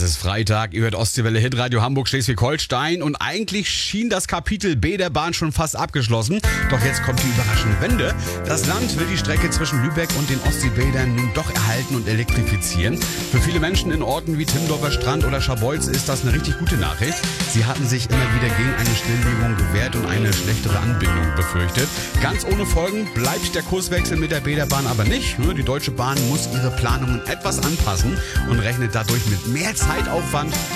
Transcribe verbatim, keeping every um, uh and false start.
ist Freitag, ihr hört Ostseewelle Hitradio Hamburg Schleswig-Holstein und eigentlich schien das Kapitel B der Bahn schon fast abgeschlossen. Doch jetzt kommt die überraschende Wende. Das Land will die Strecke zwischen Lübeck und den Ostseebädern nun doch erhalten und elektrifizieren. Für viele Menschen in Orten wie Timmendorfer Strand oder Scharbeutz ist das eine richtig gute Nachricht. Sie hatten sich immer wieder gegen eine Stilllegung gewehrt und eine schlechtere Anbindung befürchtet. Ganz ohne Folgen bleibt der Kurswechsel mit der Bäderbahn aber nicht. Die Deutsche Bahn muss ihre Planungen etwas anpassen und rechnet dadurch mit mehr Zeitaufwand